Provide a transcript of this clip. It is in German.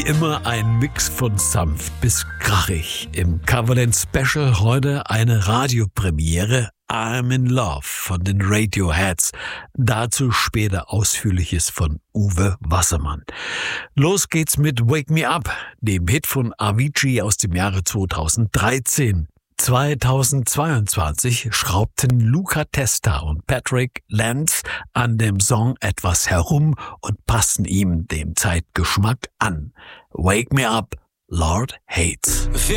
immer ein Mix von sanft bis krachig. Im Coverland Special heute eine Radiopremiere, I'm in Love von den Radioheads. Dazu später Ausführliches von Uwe Wassermann. Los geht's mit Wake Me Up, dem Hit von Avicii aus dem Jahre 2013. 2022 schraubten Luca Testa und Patrick Lantz an dem Song etwas herum und passen ihm dem Zeitgeschmack an. Wake Me Up, Lord Hates.